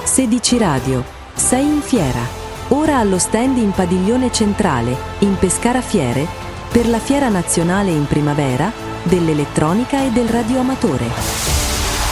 16 Radio. Sei in fiera. Ora allo stand in Padiglione Centrale, in Pescara Fiere, per la Fiera Nazionale in Primavera dell'Elettronica e del Radioamatore.